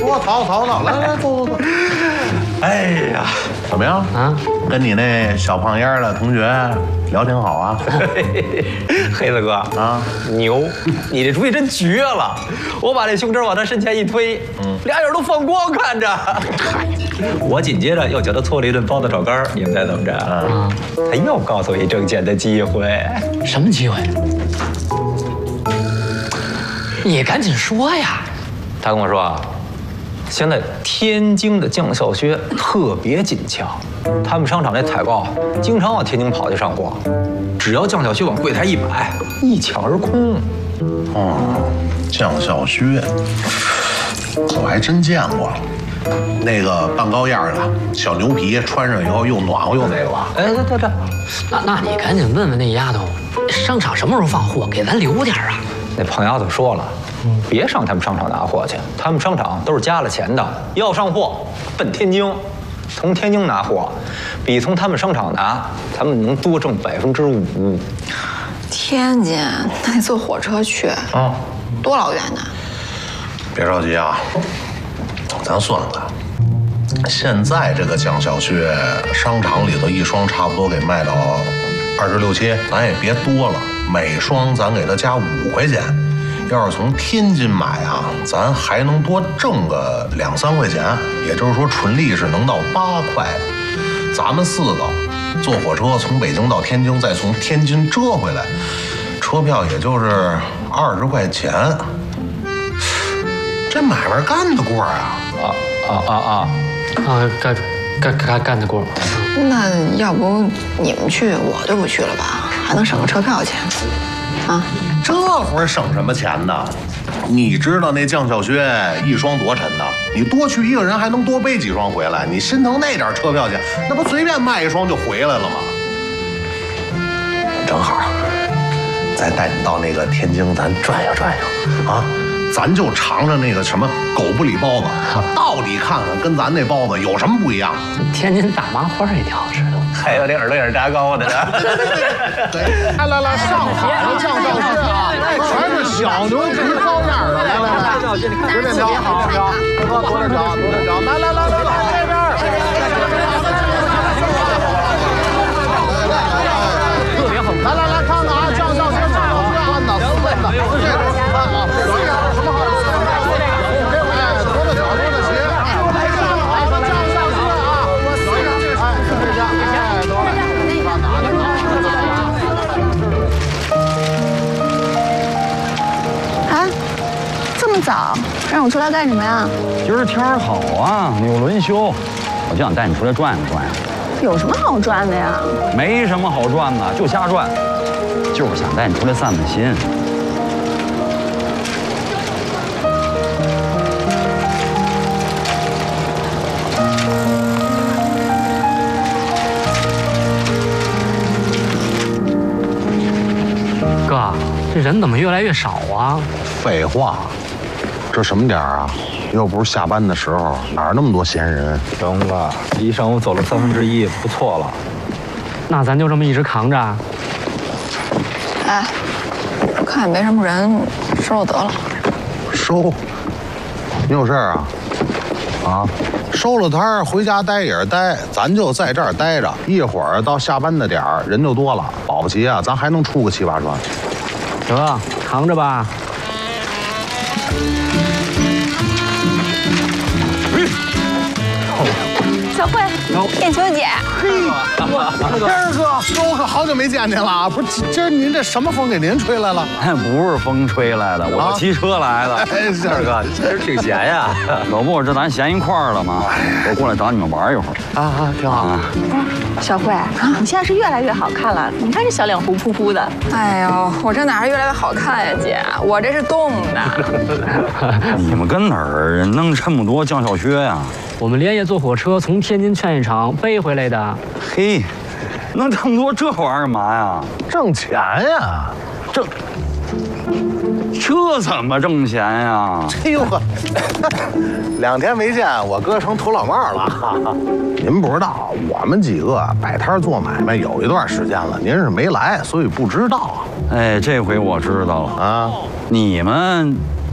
说，逃，来，走。哎呀，怎么样啊？跟你那小胖丫的同学聊挺好啊。 黑子哥啊，牛！你这主意真绝了！我把这胸针往他身前一推，俩眼都放光看着。我紧接着又叫他搓了一顿包子炒肝，你们猜怎么着？他又告诉我一挣钱的机会。 什么机会？你赶紧说呀！ 他跟我说，现在天津的将校靴特别紧俏，他们商场那采购经常往天津跑去上货，只要将校靴往柜台一摆，一抢而空。 将校靴，我还真见过。那个半高样的小牛皮，穿上以后又暖和又那个吧？ 哎，对， 那你赶紧问问那丫头，商场什么时候放货，给咱留点啊。 那胖丫头说了，别上他们商场拿货去，他们商场都是加了钱的，要上货奔天津，从天津拿货，比从他们商场拿，他们能多挣5%。 天津，那得坐火车去啊，多老远呢？ 别着急啊，咱算算，现在这个将校靴，商场里头一双差不多给卖到26、7，咱也别多了，每双咱给他加5块钱。要是从天津买啊，咱还能多挣个2、3块钱，也就是说纯利是能到8块。咱们4个坐火车从北京到天津，再从天津折回来，车票也就是20块钱。这买卖干得过啊！ 干得过。 那要不你们去，我就不去了吧，还能省个车票钱。啊， 这会儿省什么钱呢？你知道那将校靴一双多沉呢？你多去一个人还能多背几双回来，你心疼那点车票钱，那不随便卖一双就回来了吗？正好，再带你到那个天津，咱转悠转悠啊！咱就尝尝那个什么狗不理包子，到底看看跟咱那包子有什么不一样。 天津大麻花也挺好吃的， 还有那耳朵眼炸糕的呢。 来，上好的酱料是啊，全是小牛皮高样的。来，随便挑，好挑，多点挑，来，这边。 特别好吃。 来，看看啊，酱料是4分的，这个看啊，什么好？多的小，多的齐。好的酱料是啊，这家， 啊，这么早，让我出来干什么呀？ 今儿天儿好啊，有轮休，我就想带你出来转悠转悠。 有什么好转的呀？ 没什么好转的，就瞎转，就是想带你出来散散心。 哥，这人怎么越来越少啊？ 废话，这什么点儿啊？又不是下班的时候，哪那么多闲人？ 行了，一上午走了1/3，不错了。 那咱就这么一直扛着。 哎，我看也没什么人，收了得了。 收？你有事儿啊？啊？收了摊儿回家待也是待，咱就在这儿待着，一会儿到下班的点儿人就多了，保不齐啊，咱还能出个7、8船。 得，扛着吧。 小慧，燕秋姐， 嘿，天儿哥，我可好久没见您了。不是，今儿您这什么风给您吹来了？ 不是风吹来的，我骑车来的。 哎， 二哥，你今儿挺闲呀？ 可不，这咱闲一块儿了吗？我过来找你们玩一会儿。 啊，挺好。 小慧，你现在是越来越好看了。你看这小脸红扑扑的。 哎呦，我这哪是越来越好看呀，姐，我这是冻的。 你们跟哪儿弄这么多将校靴呀？ 我们连夜坐火车从天津劝业场背回来的。 嘿，弄这么多这玩意儿干嘛呀？ 挣钱呀， 这怎么挣钱呀？ 哎呦呵，2天没见，我哥成土老帽了。您不知道，我们几个摆摊做买卖有一段时间了，您是没来，所以不知道。 哎，这回我知道了啊， 你们